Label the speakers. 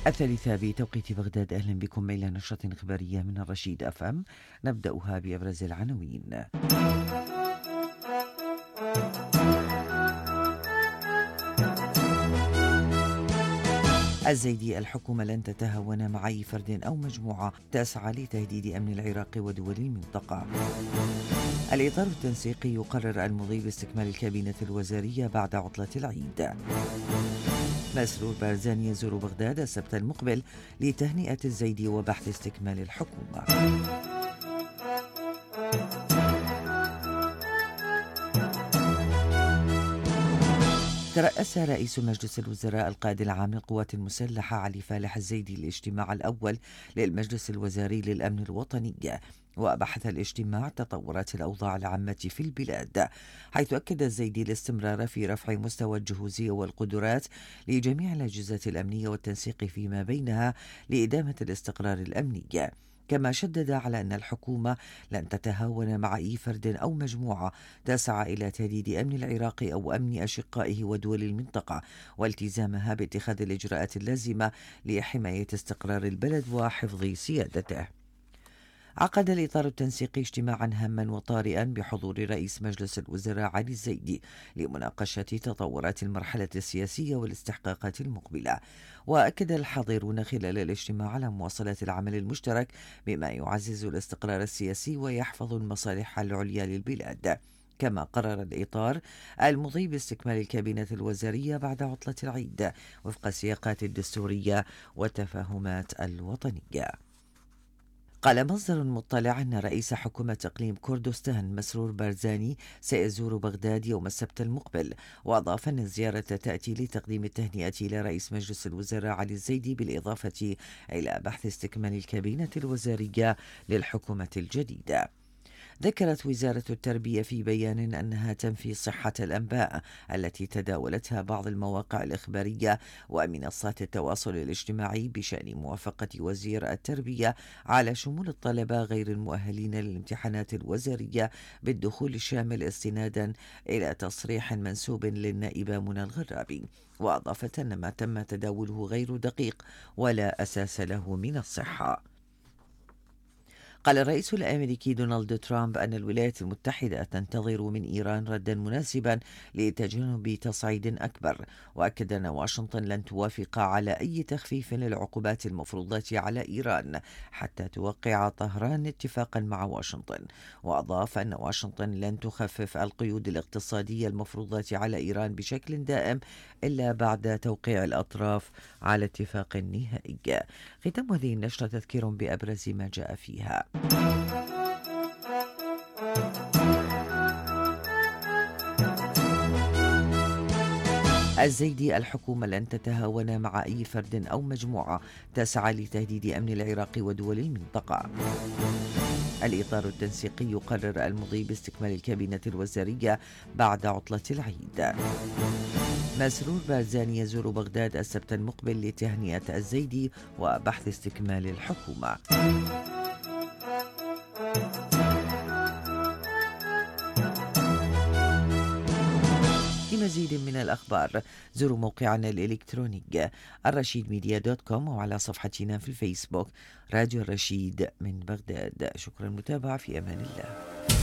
Speaker 1: الثالثة بتوقيت بغداد. أهلا بكم إلى نشرة إخبارية من الرشيد FM. نبدأها بأبرز العناوين. الزيدي: الحكومة لن تتهاون مع أي فرد أو مجموعة تسعى لتهديد أمن العراق ودول المنطقة. الإطار التنسيقي يقرر المضي باستكمال الكابينة الوزارية بعد عطلة العيد. مسرور بارزاني يزور بغداد السبت المقبل لتهنئة الزيدي وبحث استكمال الحكومة. ترأس رئيس مجلس الوزراء القائد العام للقوات المسلحة علي فالح الزيدي الاجتماع الأول للمجلس الوزاري للأمن الوطني، وبحث الاجتماع تطورات الأوضاع العامة في البلاد، حيث أكد الزيدي الاستمرار في رفع مستوى الجهوزية والقدرات لجميع الأجهزة الأمنية والتنسيق فيما بينها لإدامة الاستقرار الأمني. كما شدد على أن الحكومة لن تتهاون مع أي فرد أو مجموعة تسعى إلى تهديد أمن العراق أو أمن أشقائه ودول المنطقة، والتزامها باتخاذ الإجراءات اللازمة لحماية استقرار البلد وحفظ سيادته. عقد الإطار التنسيقي اجتماعا هاما وطارئا بحضور رئيس مجلس الوزراء علي الزيدي لمناقشة تطورات المرحلة السياسية والاستحقاقات المقبلة. وأكد الحاضرون خلال الاجتماع على مواصلة العمل المشترك بما يعزز الاستقرار السياسي ويحفظ المصالح العليا للبلاد. كما قرر الإطار المضي باستكمال الكابينة الوزارية بعد عطلة العيد وفق السياقات الدستورية والتفاهمات الوطنية. قال مصدر مطلع أن رئيس حكومة إقليم كردستان مسرور بارزاني سيزور بغداد يوم السبت المقبل، وأضاف أن الزيارة تأتي لتقديم التهنئة إلى رئيس مجلس الوزراء علي الزيدي بالإضافة إلى بحث استكمال الكابينة الوزارية للحكومة الجديدة. ذكرت وزارة التربية في بيان أنها تنفي صحة الأنباء التي تداولتها بعض المواقع الإخبارية ومنصات التواصل الاجتماعي بشأن موافقة وزير التربية على شمول الطلبة غير المؤهلين للامتحانات الوزارية بالدخول الشامل استنادا إلى تصريح منسوب للنائبة منى الغرابي. وأضافت أن ما تم تداوله غير دقيق ولا أساس له من الصحة. قال الرئيس الأمريكي دونالد ترامب أن الولايات المتحدة تنتظر من إيران ردا مناسبا لتجنب تصعيد أكبر، وأكد أن واشنطن لن توافق على أي تخفيف للعقوبات المفروضة على إيران حتى توقع طهران اتفاقا مع واشنطن. وأضاف أن واشنطن لن تخفف القيود الاقتصادية المفروضة على إيران بشكل دائم إلا بعد توقيع الأطراف على اتفاق نهائي. ختام هذه النشرة تذكير بأبرز ما جاء فيها. الزيدي: الحكومة لن تتهاون مع أي فرد أو مجموعة تسعى لتهديد أمن العراق ودول المنطقة. الإطار التنسيقي يقرر المضي باستكمال الكابينة الوزارية بعد عطلة العيد. مسرور بارزاني يزور بغداد السبت المقبل لتهنئة الزيدي وبحث استكمال الحكومة. لمزيد من الأخبار زوروا موقعنا الإلكتروني الرشيدميديا.com وعلى صفحتنا في الفيسبوك راديو الرشيد من بغداد. شكرا للمتابعة، في أمان الله.